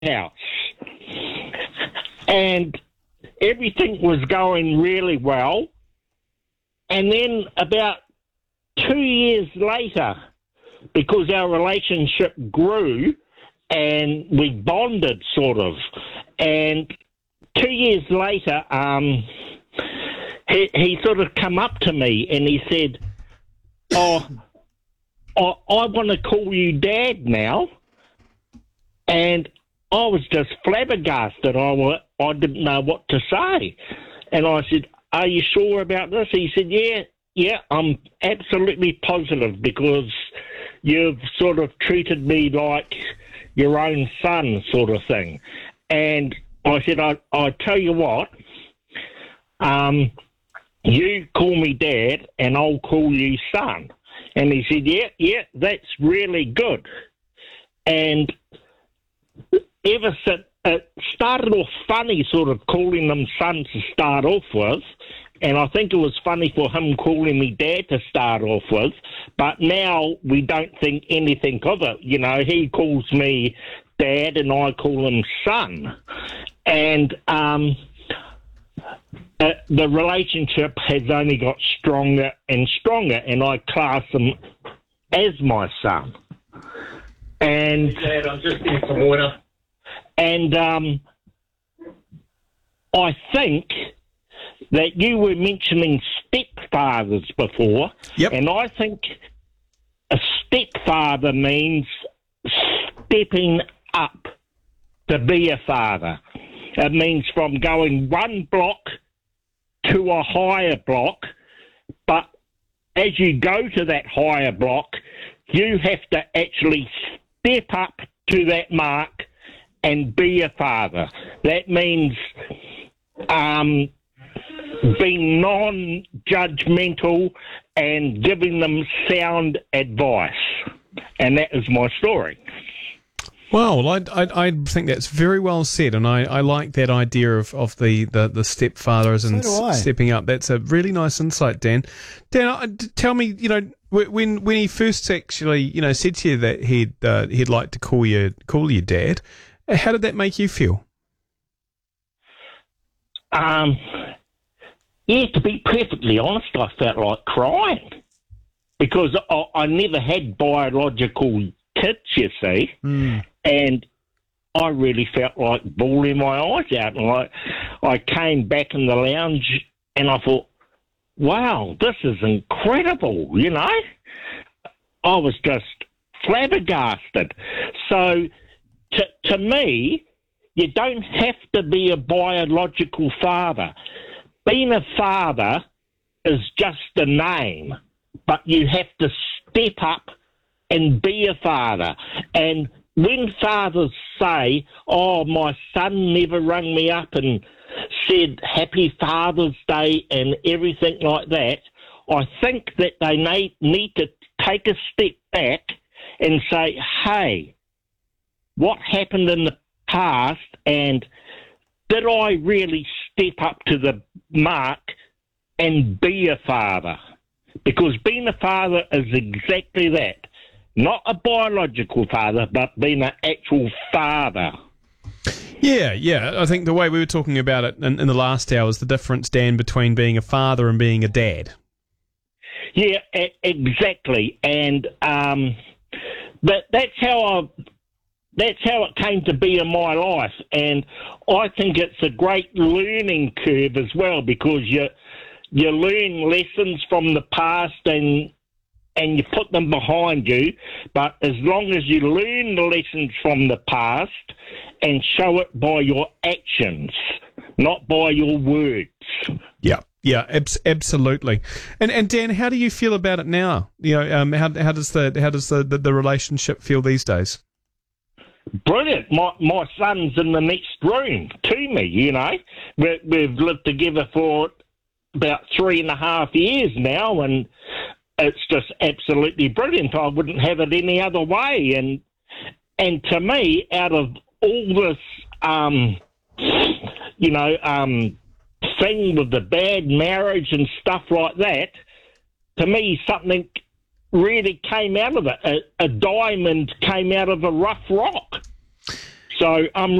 house. And everything was going really well. And then about 2 years later, because our relationship grew and we bonded sort of, and 2 years later, he sort of come up to me and he said, I want to call you Dad now. And I was just flabbergasted. I didn't know what to say. And I said, are you sure about this? He said, yeah, I'm absolutely positive because you've sort of treated me like your own son sort of thing. And I said, I tell you what, you call me Dad and I'll call you son. And he said, yeah, that's really good. And ever since, it started off funny sort of calling them son to start off with, and I think it was funny for him calling me Dad to start off with, but now we don't think anything of it. You know, he calls me Dad and I call him son. And the relationship has only got stronger and stronger, and I class him as my son. And Dad, I'm just getting some water. And I think that you were mentioning stepfathers before, Yep. and I think a stepfather means stepping up to be a father. It means from going one block to a higher block, but as you go to that higher block, you have to actually step up to that mark and be a father. That means being non-judgmental and giving them sound advice. And that is my story. Well, I think that's very well said, and I like that idea of the stepfathers and So do I. stepping up. That's a really nice insight, Dan. Dan, tell me, when he first actually, said to you that he'd like to call you Dad, how did that make you feel? Yeah, to be perfectly honest, I felt like crying because I never had biological kids, you see, and I really felt like bawling my eyes out. And I came back in the lounge and I thought, wow, this is incredible, I was just flabbergasted. So to me, you don't have to be a biological father. Being a father is just a name, but you have to step up and be a father. And when fathers say, oh, my son never rang me up and said Happy Father's Day and everything like that, I think that they need to take a step back and say, hey, what happened in the past, and did I really step up to the mark and be a father? Because being a father is exactly that. Not a biological father, but being an actual father. Yeah. I think the way we were talking about it in the last hour is the difference, Dan, between being a father and being a dad. Yeah, exactly. And that's how it came to be in my life. And I think it's a great learning curve as well, because you learn lessons from the past and you put them behind you. But as long as you learn the lessons from the past and show it by your actions, not by your words. Yeah, absolutely. And Dan, how do you feel about it now? How does the relationship feel these days? Brilliant. My son's in the next room to me, We've lived together for about 3.5 years now, and it's just absolutely brilliant. I wouldn't have it any other way. And to me, out of all this, thing with the bad marriage and stuff like that, to me, something really came out of it. A diamond came out of a rough rock. So I'm